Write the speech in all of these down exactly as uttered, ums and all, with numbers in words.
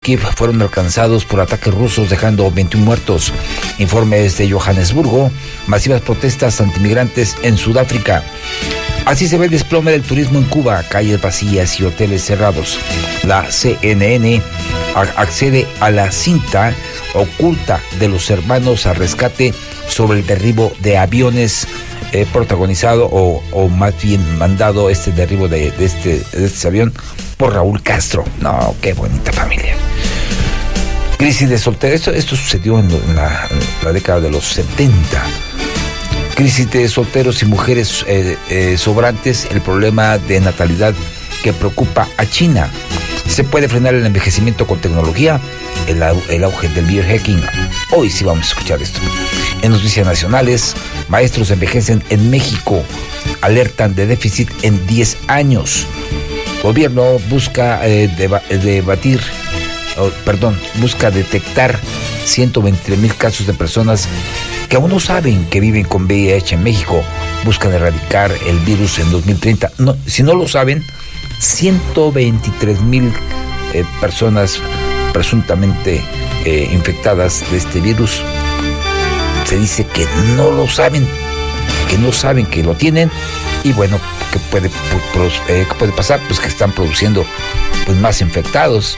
Kiev fueron alcanzados por ataques rusos, dejando veintiún muertos. Informes de Johannesburgo, masivas protestas antimigrantes en Sudáfrica. Así se ve el desplome del turismo en Cuba, calles vacías y hoteles cerrados. La C N N accede a la cinta oculta de los hermanos al rescate sobre el derribo de aviones, eh, protagonizado o, o más bien mandado este derribo de, de, este, de este avión por Raúl Castro. No, qué bonita familia. Crisis de solteros. Esto, esto sucedió en, en, la, en la década de los setenta. Crisis de solteros y mujeres eh, eh, sobrantes, el problema de natalidad que preocupa a China. ¿Se puede frenar el envejecimiento con tecnología? El, el auge del biohacking. Hoy sí vamos a escuchar esto. En noticias nacionales, maestros envejecen en México. Alertan de déficit en diez años. Gobierno busca eh, deba, debatir, oh, perdón, busca detectar ciento veinte mil casos de personas que aún no saben que viven con V I H en México. Buscan erradicar el virus en dos mil treinta. No, si no lo saben, ciento veintitrés mil eh, personas presuntamente eh, infectadas de este virus. Se dice que no lo saben, que no saben que lo tienen. Y bueno, ¿qué puede, eh, ¿qué puede pasar? Pues que están produciendo pues, más infectados.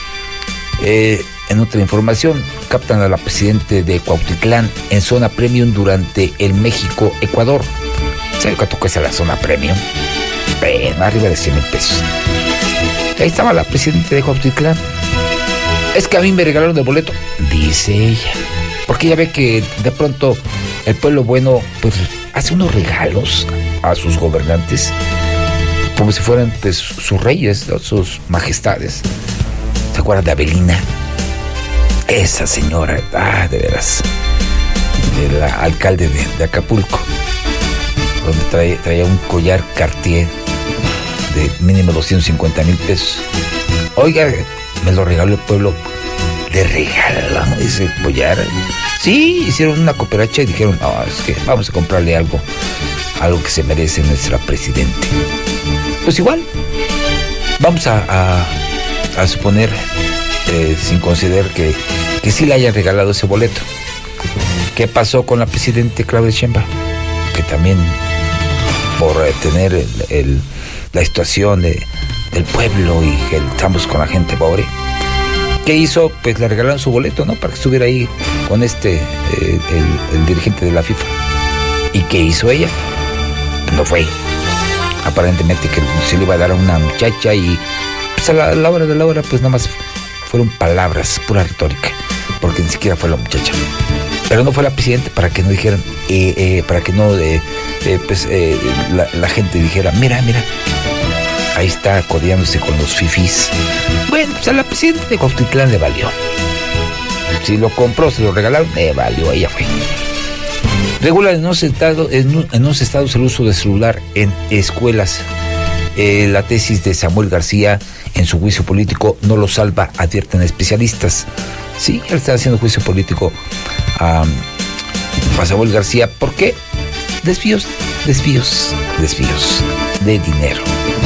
Eh, en otra información, captan a la presidente de Cuautitlán en zona premium durante el México-Ecuador. ¿Sabe cuánto cuesta la zona premium? Ven, arriba de cien mil pesos. Ahí estaba la presidenta de Cuautitlán. Es que a mí me regalaron el boleto, dice ella. Porque ella ve que de pronto el pueblo bueno pues hace unos regalos a sus gobernantes como si fueran pues sus reyes, ¿no? Sus majestades. ¿Se acuerdan de Avelina? Esa señora, ah, de veras, el alcalde de, de Acapulco, donde traía, traía un collar Cartier de mínimo doscientos cincuenta mil pesos. Oiga, me lo regaló el pueblo. Le regalan ese collar. Sí, hicieron una cooperacha y dijeron, no, es que vamos a comprarle algo, algo que se merece nuestra presidente. Pues igual, vamos a, a, a suponer, eh, sin considerar que, que sí le hayan regalado ese boleto. ¿Qué pasó con la presidenta Claudia Sheinbaum? Que también, por eh, tener el, el, la situación de, del pueblo y que estamos con la gente pobre, ¿qué hizo? Pues le regalaron su boleto, ¿no? Para que estuviera ahí con este, eh, el, el dirigente de la FIFA. ¿Y qué hizo ella? No fue. Aparentemente que se le iba a dar a una muchacha y pues a la, a la hora de la hora pues nada más fueron palabras, pura retórica, porque ni siquiera fue la muchacha. Pero no fue la presidenta para que no dijeran, eh, eh, para que no, eh, eh, pues eh, la, la gente dijera, mira, mira, ahí está codeándose con los fifís. Bueno, pues a la presidenta de Cuautitlán le valió. Si lo compró, se lo regalaron, le valió, ella fue. Regula en unos estados, en, en unos estados el uso de celular en escuelas. Eh, la tesis de Samuel García en su juicio político no lo salva, advierten especialistas. Sí, él está haciendo juicio político a, a Samuel García. ¿Por qué? Desvíos, desvíos, desvíos de dinero.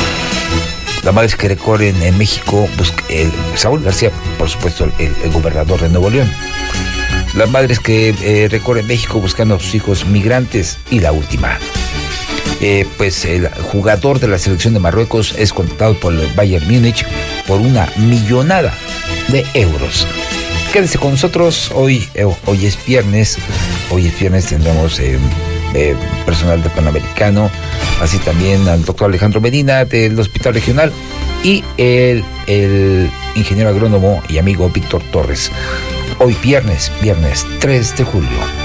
La madre que recorren en México, pues, el, Saúl García, por supuesto, el, el gobernador de Nuevo León. Las madres que eh, recorren México buscando a sus hijos migrantes. Y la última, eh, pues el jugador de la selección de Marruecos es contratado por el Bayern Múnich por una millonada de euros. Quédense con nosotros, hoy, eh, hoy es viernes, hoy es viernes tendremos eh, eh, personal de Panamericano, así también al doctor Alejandro Medina del Hospital Regional y el, el ingeniero agrónomo y amigo Víctor Torres. Hoy viernes, viernes tres de julio.